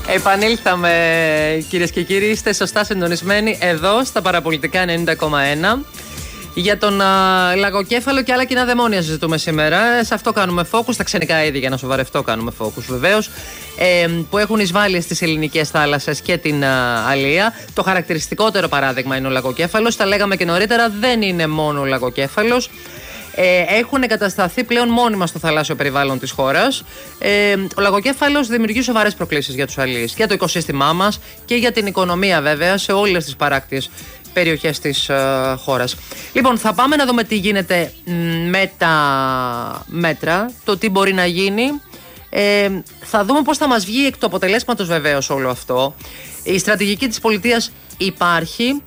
Επανήλθαμε, κυρίες και κύριοι. Είστε σωστά συντονισμένοι εδώ στα Παραπολιτικά 90,1. Για τον λαγοκέφαλο και άλλα κοινά δαιμόνια συζητούμε σήμερα. Σε αυτό κάνουμε focus. Στα ξενικά είδη, για να σοβαρευτώ, κάνουμε focus βεβαίως. Που έχουν εισβάλει στις ελληνικές θάλασσες και την αλία. Το χαρακτηριστικότερο παράδειγμα είναι ο λαγοκέφαλος. Τα λέγαμε και νωρίτερα, δεν είναι μόνο ο λαγοκέφαλος. Έχουν εγκατασταθεί πλέον μόνιμα στο θαλάσσιο περιβάλλον της χώρας. Ο λαγοκέφαλος δημιουργεί σοβαρές προκλήσεις για τους αλίες, για το οικοσύστημά μας και για την οικονομία, βέβαια, σε όλες τις παράκτιες περιοχές της χώρας. Λοιπόν, θα πάμε να δούμε τι γίνεται με τα μέτρα, το τι μπορεί να γίνει. Θα δούμε πώς θα μας βγει εκ του αποτελέσματος, βεβαίως, όλο αυτό. Η στρατηγική της πολιτείας υπάρχει.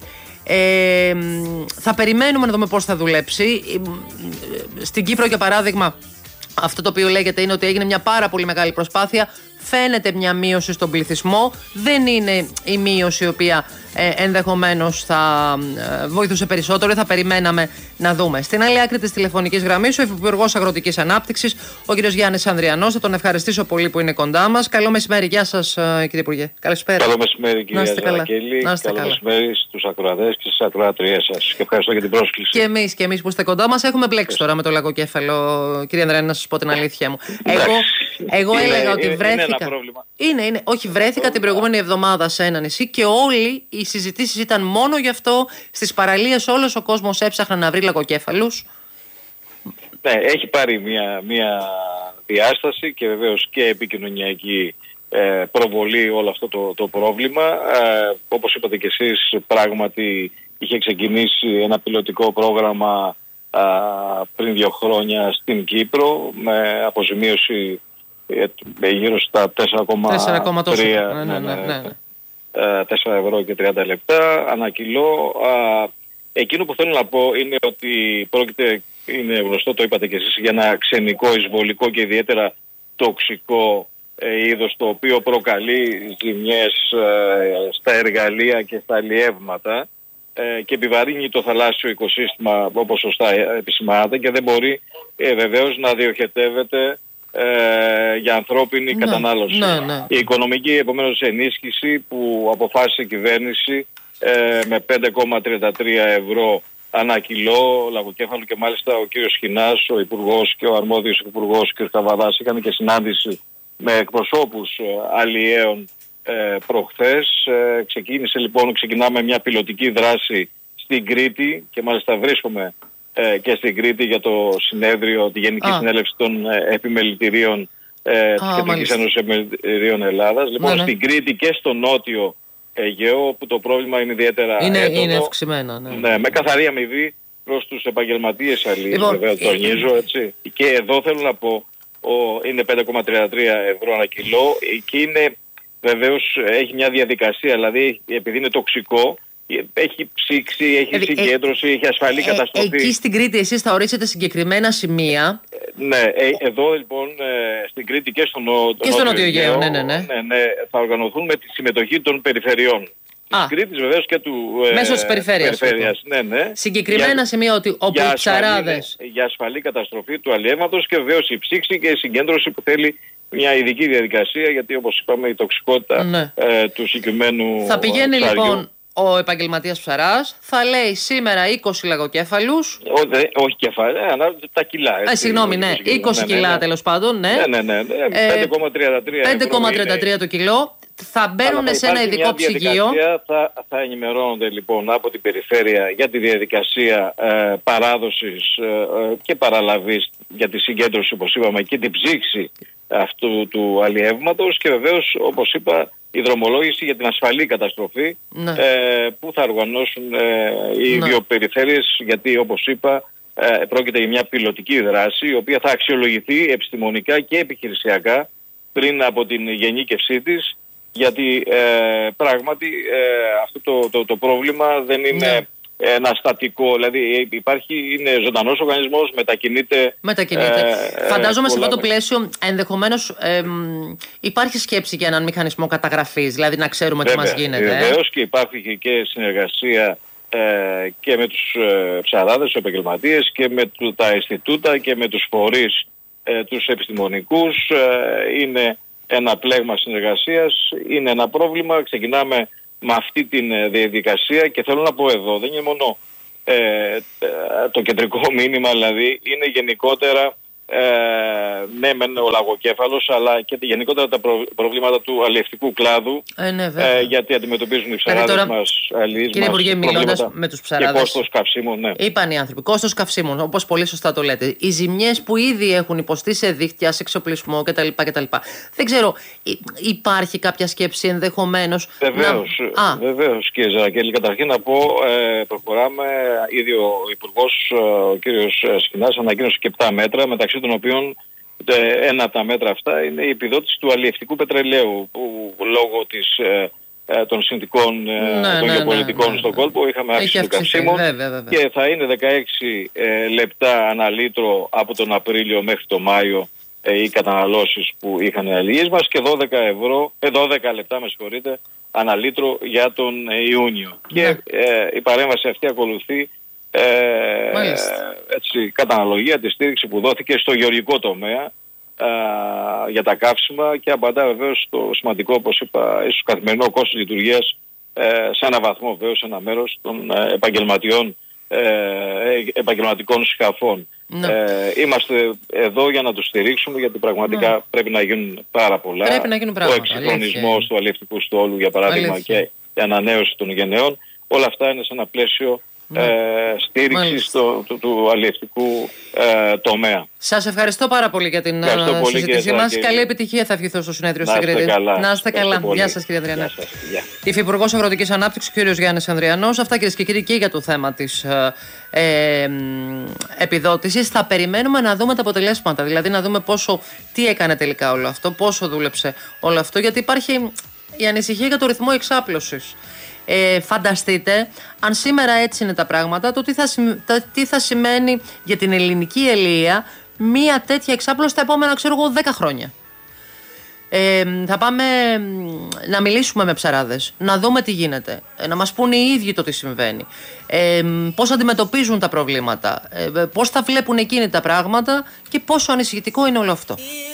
Θα περιμένουμε να δούμε πώς θα δουλέψει. Στην Κύπρο, για παράδειγμα, αυτό το οποίο λέγεται είναι ότι έγινε μια πάρα πολύ μεγάλη προσπάθεια. Φαίνεται μια μείωση στον πληθυσμό. Δεν είναι η μείωση η οποία ενδεχομένως θα βοηθούσε περισσότερο. Θα περιμέναμε να δούμε. Στην άλλη άκρη της τηλεφωνικής γραμμής, ο Υφυπουργός Αγροτικής Ανάπτυξης, ο κ. Γιάννης Ανδριανός. Θα τον ευχαριστήσω πολύ που είναι κοντά μας. Καλό μεσημέρι. Γεια σας, κύριε Υπουργέ. Καλησπέρα. Καλό μεσημέρι, κυρία Ζαρακέλη. Καλό μεσημέρι στους ακροατές και στις ακροατριές σας. Και ευχαριστώ για την πρόσκληση. Και εμείς που είστε κοντά μας έχουμε μπλέξει τώρα με το λαγοκέφαλο, κύριε Ανδριανή, να σας πω την αλήθεια μου. Εγώ έλεγα ότι βρέθηκα. Όχι, βρέθηκα την προηγούμενη εβδομάδα σε ένα νησί και όλοι οι συζητήσεις ήταν μόνο γι' αυτό. Στις παραλίες όλος ο κόσμος έψαχνε να βρει λαγοκέφαλους. Ναι, έχει πάρει μια διάσταση και βεβαίως και επικοινωνιακή προβολή όλο αυτό το πρόβλημα. Όπως είπατε και εσείς, πράγματι είχε ξεκινήσει ένα πιλωτικό πρόγραμμα πριν 2 χρόνια στην Κύπρο με αποζημίωση γύρω στα 4,3 ευρώ και 30 λεπτά ανά κιλό. Εκείνο που θέλω να πω είναι ότι είναι γνωστό, το είπατε και εσείς, για ένα ξενικό, εισβολικό και ιδιαίτερα τοξικό είδος, το οποίο προκαλεί ζημιές στα εργαλεία και στα αλλιεύματα και επιβαρύνει το θαλάσσιο οικοσύστημα, όπως σωστά επισημάνατε, και δεν μπορεί βεβαίως να διοχετεύεται για ανθρώπινη κατανάλωση. Ναι. Η οικονομική, επομένως, ενίσχυση που αποφάσισε η κυβέρνηση με 5,33 ευρώ ανά κιλό λαγοκέφαλο, και μάλιστα ο κύριος Χινάς, ο Υπουργός, και ο αρμόδιος Υπουργός κ. Καβαδάς είχαν και συνάντηση με εκπροσώπους αλλιέων προχθές. Ξεκινάμε μια πιλωτική δράση στην Κρήτη και μάλιστα βρίσκομαι και στην Κρήτη για το συνέδριο, τη Γενική Συνέλευση των Επιμελητηρίων της Κεντρικής Ένωσης Επιμελητηρίων Ελλάδας. Λοιπόν, στην Κρήτη και στο Νότιο Αιγαίο, όπου το πρόβλημα είναι ιδιαίτερα είναι ευξημένα. Ναι, με καθαρή αμοιβή προς τους επαγγελματίες αλληλείς, βέβαια, τονίζω, έτσι. Και εδώ θέλω να πω, είναι 5,33 ευρώ ανά κιλό και είναι, βεβαίως, έχει μια διαδικασία, δηλαδή επειδή είναι τοξικό, έχει ψήξη, έχει συγκέντρωση, έχει ασφαλή καταστροφή. Εκεί στην Κρήτη εσείς θα ορίσετε συγκεκριμένα σημεία. Ναι, εδώ λοιπόν στην Κρήτη και στο Νότιο Αιγαίο, θα οργανωθούν με τη συμμετοχή των περιφερειών της Κρήτης, βεβαίως, και του μέσω της περιφέρειας. Ναι. Συγκεκριμένα σημεία όπου οι ψαράδες. Για ασφαλή καταστροφή του αλλιεύματος και βεβαίως η ψήξη και η συγκέντρωση που θέλει μια ειδική διαδικασία, γιατί όπως είπαμε η τοξικότητα του συγκεκριμένου θα πηγαίνει ψαριού. Λοιπόν ο επαγγελματίας ψαράς, θα λέει σήμερα 20 λαγοκέφαλους. Όχι κεφάλαια, ανάλογα τα κιλά. 20 κιλά τέλος πάντων. Ναι. 5,33 το κιλό. Θα μπαίνουν σε ένα ειδικό ψυγείο. Θα ενημερώνονται λοιπόν από την περιφέρεια για τη διαδικασία παράδοσης και παραλαβής για τη συγκέντρωση, όπως είπαμε, και την ψήξη αυτού του αλλιεύματος, και βεβαίως, όπως είπα, η δρομολόγηση για την ασφαλή καταστροφή που θα οργανώσουν οι δύο περιφέρειες, γιατί όπως είπα πρόκειται για μια πιλωτική δράση η οποία θα αξιολογηθεί επιστημονικά και επιχειρησιακά πριν από την γενίκευσή της, γιατί πράγματι αυτό το πρόβλημα δεν είναι ένα στατικό, δηλαδή είναι ζωντανός οργανισμός, μετακινείται. Φαντάζομαι σε αυτό το πλαίσιο ενδεχομένως υπάρχει σκέψη για έναν μηχανισμό καταγραφής, δηλαδή να ξέρουμε τι μας γίνεται. Βεβαίως, και υπάρχει και συνεργασία και με τους ψαράδες, τους επαγγελματίες, και με τα Ινστιτούτα και με τους φορείς τους επιστημονικούς. Είναι ένα πλέγμα συνεργασίας, είναι ένα πρόβλημα. Ξεκινάμε με αυτή τη διαδικασία και θέλω να πω εδώ, δεν είναι μόνο το κεντρικό μήνυμα, δηλαδή, είναι γενικότερα ναι μεν ο λαγοκέφαλος, αλλά και γενικότερα τα προβλήματα του αλλιευτικού κλάδου, γιατί αντιμετωπίζουν οι ψαράδες μας, αλλιείς κύριε Υπουργέ, μιλώντας με τους ψαράδες, και κόστος καυσίμων, ναι. Είπαν οι άνθρωποι, κόστος καυσίμων, όπως πολύ σωστά το λέτε. Οι ζημιές που ήδη έχουν υποστεί σε δίχτυα, σε εξοπλισμό κτλ. Δεν ξέρω, υπάρχει κάποια σκέψη ενδεχομένως? Βεβαίως κύριε Ζαρακέλη. Καταρχήν να πω, προχωράμε, ήδη ο Υπουργός, ο κύριος Σκινάς, ανακοίνωσε και 7 μέτρα, μεταξύ των οποίων ένα από τα μέτρα αυτά είναι η επιδότηση του αλλιευτικού πετρελαίου, που λόγω των συνθηκών των γεωπολιτικών στον κόλπο είχαμε αύξηση των καυσίμων και θα είναι 16 λεπτά ανά λίτρο από τον Απρίλιο μέχρι τον Μάιο οι καταναλώσεις που είχαν οι αλλιείς μας, και 12 λεπτά ανά λίτρο για τον Ιούνιο. Και η παρέμβαση αυτή ακολουθεί κατά αναλογία τη στήριξη που δόθηκε στο γεωργικό τομέα για τα καύσιμα, και απαντά βεβαίως στο σημαντικό, όπως είπα, ίσως καθημερινό κόστος λειτουργίας σε ένα βαθμό, βεβαίως σε ένα μέρος των επαγγελματικών σκαφών. Είμαστε εδώ για να τους στηρίξουμε, γιατί πραγματικά πρέπει να γίνουν πάρα πολλά. Ο εξυγχρονισμός του αλλιευτικού στόλου, για παράδειγμα, και η ανανέωση των γενεών, όλα αυτά είναι σε ένα πλαίσιο στήριξης του αλλιευτικού τομέα. Σας ευχαριστώ πάρα πολύ για την συζήτησή μας. Καλή επιτυχία θα ευχηθώ στο συνέδριο στην Κρήτη. Να είστε καλά. Γεια σας κύριε Ανδριανέ. Υφυπουργός Αγροτικής Ανάπτυξης, κύριος Γιάννης Ανδριανός. Αυτά κυρίες και κύριοι και για το θέμα της επιδότησης. Θα περιμένουμε να δούμε τα αποτελέσματα, δηλαδή να δούμε τι έκανε τελικά όλο αυτό, πόσο δούλεψε όλο αυτό, γιατί υπάρχει η ανησυχία για το ρυθμό εξάπλωσης. Φανταστείτε, αν σήμερα έτσι είναι τα πράγματα, το τι θα σημαίνει για την ελληνική ελεία μία τέτοια εξάπλωση τα επόμενα, 10 χρόνια. Θα πάμε να μιλήσουμε με ψαράδες, να δούμε τι γίνεται, να μας πούν οι ίδιοι το τι συμβαίνει, πώς αντιμετωπίζουν τα προβλήματα, πώς τα βλέπουν εκείνοι τα πράγματα και πόσο ανησυχητικό είναι όλο αυτό.